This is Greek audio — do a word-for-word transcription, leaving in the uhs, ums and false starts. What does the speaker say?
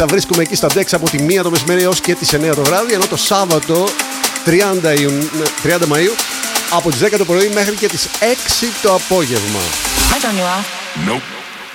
Θα βρίσκουμε εκεί στα Dex από τη μία το μεσημέρι έως και τις εννιά το βράδυ, ενώ το Σάββατο τριάντα, Ιουν... τριάντα Μαΐου από τις δέκα το πρωί μέχρι και τις έξι το απόγευμα. Hi, Daniela. Nope.